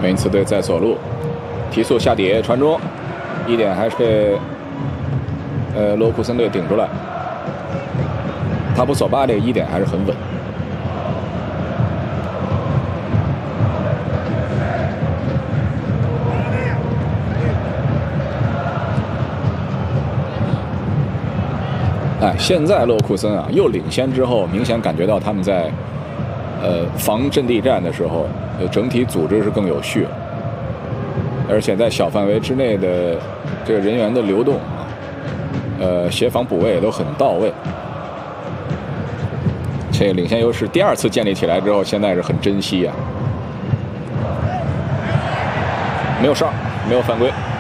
美因茨队在左路，提速下底传中，1点还是被罗库森队顶出来。塔普索巴这个1点还是很稳。哎，现在勒沃库森啊又领先之后，明显感觉到他们在防阵地战的时候，整体组织是更有序，而且在小范围之内的这个人员的流动啊，协防补位也都很到位。这个领先优势第2次建立起来之后，现在是很珍惜啊，没有哨，没有犯规。